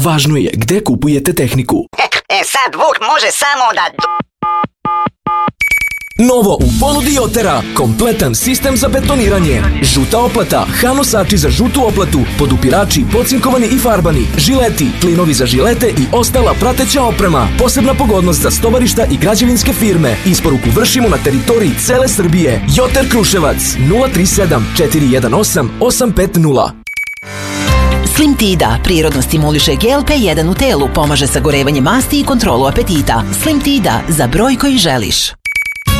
Važno je gde kupujete tehniku. Sad Vuk može samo da... Novo u ponudi Jotera, kompletan sistem za betoniranje. Žuta oplata, hanosači za žutu oplatu, podupirači, pocinkovani i farbani, žileti, klinovi za žilete i ostala prateća oprema. Posebna pogodnost za stovarišta i građevinske firme. Isporuku vršimo na teritoriji cele Srbije. Joter Kruševac 037 418 850. Slim-Tida prirodno stimuliše GLP-1 u telu, pomaže sagorevanje masti i kontrolu apetita. Slim-Tida za broj koji želiš.